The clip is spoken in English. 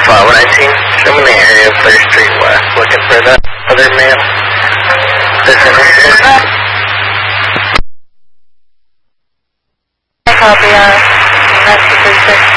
1219. I'm in the area of 3rd Street West looking for that other male. I copy, message 36.